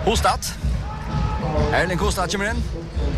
Hostad. Erling Hostad kommer in.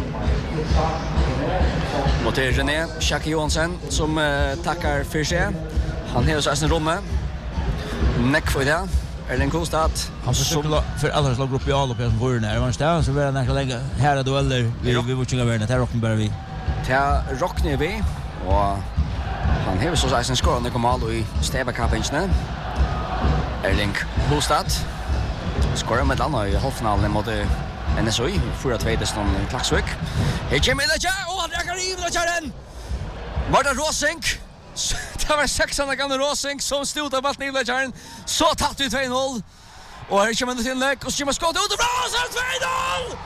Mot René Shaki Johansen som tackar för sig. Han har så en rumme. Neck för det. Erling Hostad. Han försöker för alla slag upp i all upp som går ner. Man står så väl nästan länge här då eller vi watching över det här rocken bara vi. Ta rockne vi och han har så en skor när kommer all i Steba Cup-matchen. Erling Hostad. Skorar med landa i halvfinalen mot NSOI 4-2 från Klaksvik. Här kommer Ilaja och han räcker in och kör den. Marta Rosink. Det var 600 gamla Rosink som stod av bollen i Ilaja. Så tappade vi 2-0. Och här kommer det till läck och så kommer skottet ut och bra så 2-0.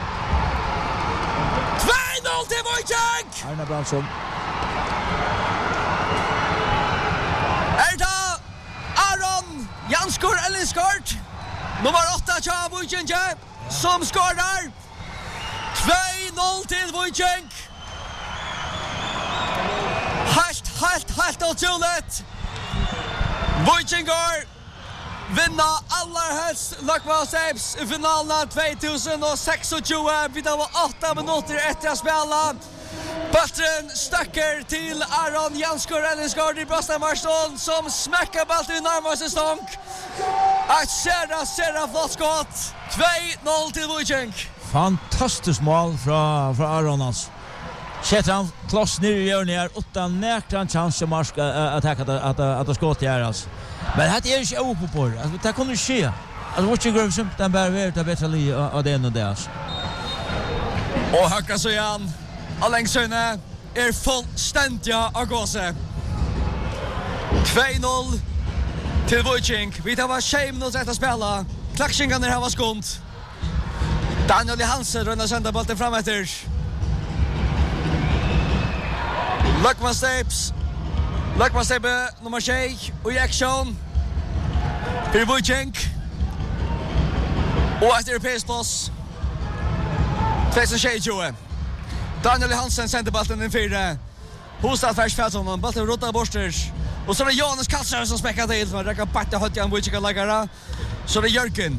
2-0 till Wojciech. Arna Bransson. Erta Aron Janskor Elliskort. Nummer 8 Tja Wojciech som skorar 2-0 till Wojciech. Helt otroligt. Wojciech går vinna alla helst Lakmaseps i finalen 2026. Vi har 8 minuter efter att spela. Bollen stackar till Aron Janskor Ellingsgård i Brastamarsson som smäcker bollen i närmaste stånk. Ett serra flott skott. 2-0 till Wojciech. Fantastiskt mål från Aron alltså. Sätter kloss ner i hörnet utan näkran chans att marska att skott här alltså. Men det är inte uppe på det. Alltså det kommer ske. Alltså Wojciech går som den bara vet att bättre li av den och det. Och högra så igen. Allängsöne är fullständiga av gåse. 2-0 till Wojciech. Vi tar var 6 minuter att spela. Klaxingarna här var skumt. Daniel Johansen rönnar sända bollen fram efter. Lakman Stebe nummer 6 och i action. För Wojciech. Och ett europeiskt plats. 2020. Daniel Johansen sänder bollen in fyra. Hostad färs Fältson, bollen rottar borsters. Och så är det Jonas Kassar som smäckar till. Man räcker batta höjt Wojciech att lägga. Så är det Jörgen.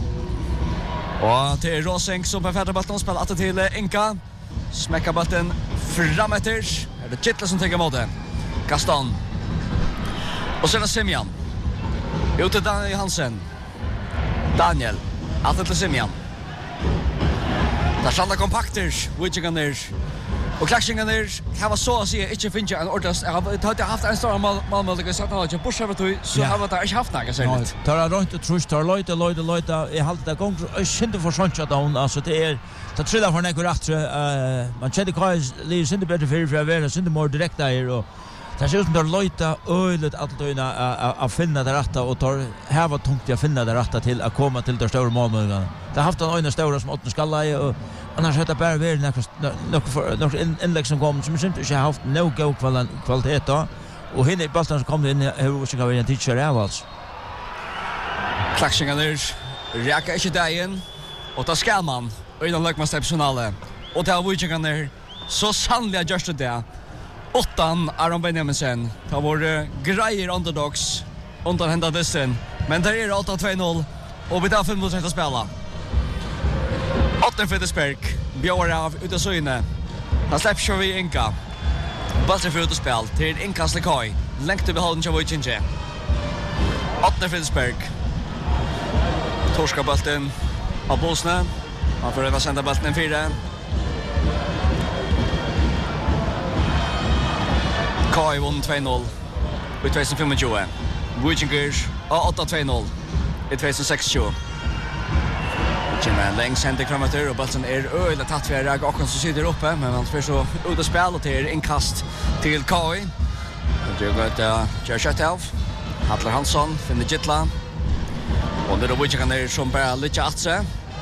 Och till Rosink som på färdar bollen spelar att till Inka. Smäckar bollen fram efter. Det är Kittla som tänker mot det. Gaston. Och så är det Simjan. Ut till Daniel Johansen. Daniel. Allt till Simjan. Där standa kompakter. Wojciech ner. Och Klaxinga ner. Här var så att säga inte finns en ordast. Jag har haft en stor målmöjlighet så att han har push över till så har det inte haft något så. Tar han runt trust tar lite i halt det gång inte för sånt att hon alltså det trillar för några rätt man känner kvar lite inte bättre för att vara så inte mer direkt där och det ser ut som det lite ölet att att finna det rätta och tar här var tungt att finna det rätta till att komma till det stora målmöjligheten. Det har haft en ena stora som åt skalla och annars heter bara vara något inlägg som kom som inte har haft no-go kvalitet då. Och hinner i bollen som kom in hur ska vi en teacher alltså. Klaxinga ner. Räcker inte där igen. Och då ska man i den Lakmasteps-finalen. Och det har Wojciech ner. Så sannliga görs det där. 8 Aron Benjaminsen. Det har varit grejer underdogs. Under hända dissen. Men där är det 8-2-0. Och vi tar 5 minuter att spela. 8 Fridesberg. Björn av ute så inne. Han släpper vi Inka. Bollen för utspel till inkast Lekaj. Längt över hållen till Wojciech. 8 Fridesberg. Torska bollen av Bosne. Han får öva sända bollen 4. Kai vann 2-0 i 2025. Wojciech 8-2-0 i 2026. Jimmy längs händer framåt och bollen är öle tatt för Rag och så sitter uppe men han får så ut och spela och till inkast till Kai. Det går att Jerry Shatov. Hatler Hansson finner Kittla. Och det är Wojciech som bara lite att sig.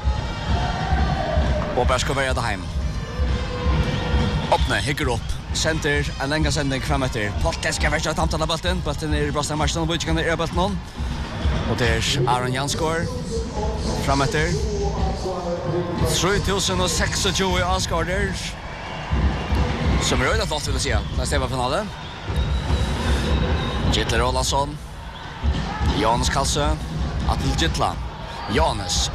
Och bara ska vara där hem. Öppna, hickar upp. Center, en länga sändning framåt. Portes ska vara att hamna bollen. Bollen är i Brastamarsson och Wojciech är bollen. Och det är Aron Janskor framåt. 3026 avskåder. Som är röjdat flott vill jag säga. Nästa var finalen. Gittler Olansson. Jonas Kalsö. Attil Gittla. Jonas